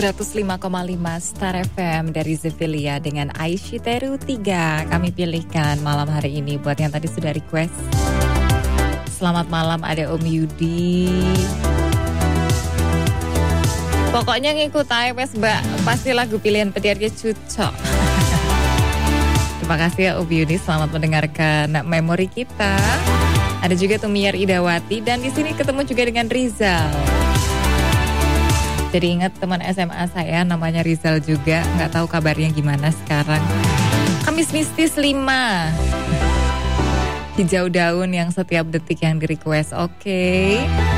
105,5 Star FM dari Zefilia dengan Aishiteru 3. Kami pilihkan malam hari ini buat yang tadi sudah request. Selamat malam, ada Om Yudi. Pokoknya ngikut AFS Mbak, pasti lagu pilihan petiarnya cocok. Terima kasih ya Om Yudi, selamat mendengarkan memori kita. Ada juga Tumiar Idawati dan di sini ketemu juga dengan Rizal. Jadi ingat teman SMA saya namanya Rizal juga, nggak tahu kabarnya gimana sekarang. Kamis Mistis 5. Hijau daun yang setiap detik yang di request, oke.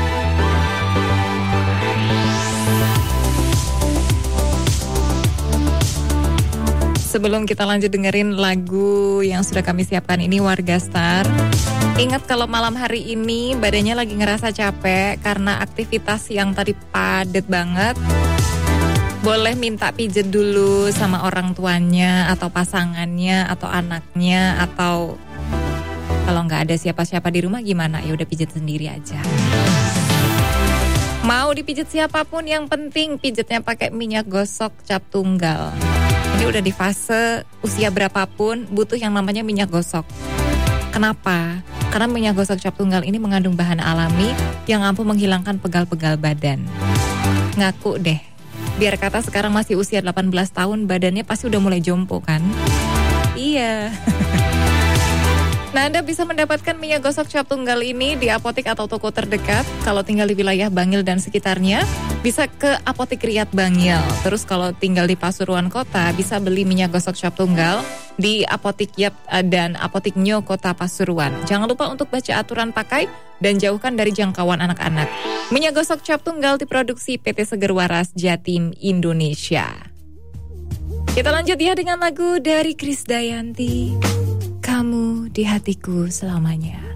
Sebelum kita lanjut dengerin lagu yang sudah kami siapkan ini Warga Star. Ingat kalau malam hari ini badannya lagi ngerasa capek karena aktivitas yang tadi padat banget. Boleh minta pijet dulu sama orang tuanya atau pasangannya atau anaknya, atau kalau nggak ada siapa-siapa di rumah gimana? Ya udah pijet sendiri aja. Mau dipijet siapapun, yang penting pijetnya pakai minyak gosok cap tunggal. Ini udah di fase usia berapapun butuh yang namanya minyak gosok. Kenapa? Karena minyak gosok cap tunggal ini mengandung bahan alami yang mampu menghilangkan pegal-pegal badan. Ngaku deh, biar kata sekarang masih usia 18 tahun badannya pasti udah mulai jompo kan? Iya. Nah, Anda bisa mendapatkan minyak gosok cap tunggal ini di apotek atau toko terdekat. Kalau tinggal di wilayah Bangil dan sekitarnya, bisa ke apotek Riyad Bangil. Terus kalau tinggal di Pasuruan Kota, bisa beli minyak gosok cap tunggal di apotek Yap dan apotek Nyo Kota Pasuruan. Jangan lupa untuk baca aturan pakai dan jauhkan dari jangkauan anak-anak. Minyak gosok cap tunggal diproduksi PT Seger Waras Jatim Indonesia. Kita lanjut ya dengan lagu dari Krisdayanti. Kamu di hatiku selamanya.